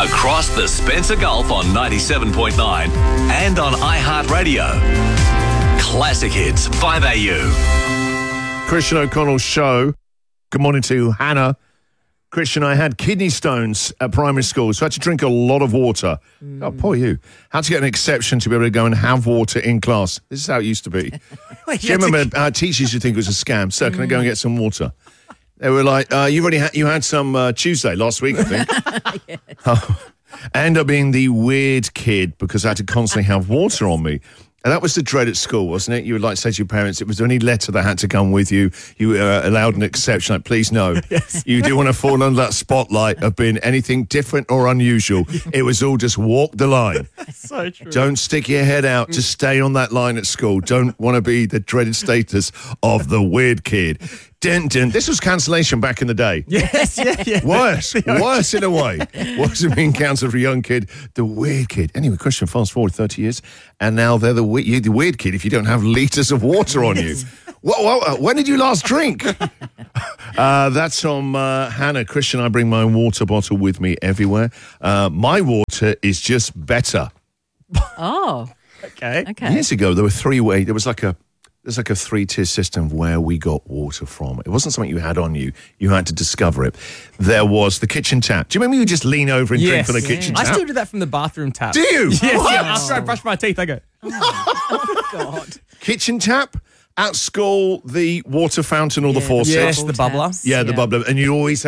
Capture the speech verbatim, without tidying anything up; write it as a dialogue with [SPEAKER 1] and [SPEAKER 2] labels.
[SPEAKER 1] Across the Spencer Gulf on ninety-seven point nine and on iHeartRadio. Classic Hits, five A U.
[SPEAKER 2] Christian O'Connell's show. Good morning to Hannah. Christian, I had kidney stones at primary school, so I had to drink a lot of water. Mm. Oh, poor you. Had to get an exception to be able to go and have water in class. This is how it used to be.
[SPEAKER 3] Wait,
[SPEAKER 2] Do you remember to... our teachers used to think it was a scam? Sir, can mm. I go and get some water? They were like, uh, you already had, you had some uh, Tuesday last week, I think. Yes. Oh, I ended up being the weird kid because I had to constantly have water on me. And that was the dread at school, wasn't it? You would like to say to your parents, it was the only letter that had to come with you. You were uh, allowed an exception, like, please no. Yes. You do want to fall under that spotlight of being anything different or unusual. It was all just walk the line.
[SPEAKER 3] That's so true.
[SPEAKER 2] Don't stick your head out. Just stay on that line at school. Don't want to be the dreaded status of the weird kid. Dun, dun. This was cancellation back in the day.
[SPEAKER 3] Yes, yeah, yeah.
[SPEAKER 2] Worse, worse in a way. What's it being cancelled for a young kid? The weird kid. Anyway, Christian, fast forward thirty years, and now they're the, you're the weird kid if you don't have litres of water on you. What, what, when did you last drink? uh, that's from uh, Hannah. Christian, I bring my water bottle with me everywhere. Uh, my water is just better.
[SPEAKER 4] Oh,
[SPEAKER 3] okay.
[SPEAKER 4] Okay.
[SPEAKER 2] Years ago, there were three ways. There was like a There's like a three-tier system of where we got water from. It wasn't something you had on you. You had to discover it. There was the kitchen tap. Do you remember you just lean over and
[SPEAKER 3] yes.
[SPEAKER 2] drink from the
[SPEAKER 3] yeah.
[SPEAKER 2] kitchen
[SPEAKER 3] I
[SPEAKER 2] tap?
[SPEAKER 3] still do that from the bathroom tap.
[SPEAKER 2] Do you?
[SPEAKER 3] Yes,
[SPEAKER 2] What?
[SPEAKER 3] yeah. After I brush my teeth, I go,
[SPEAKER 4] oh God.
[SPEAKER 2] Kitchen tap? At school, the water fountain or the
[SPEAKER 4] Yeah,
[SPEAKER 2] faucet?
[SPEAKER 3] yes, the bubbler.
[SPEAKER 4] Taps,
[SPEAKER 2] Yeah, the
[SPEAKER 4] yeah.
[SPEAKER 2] bubbler. And you always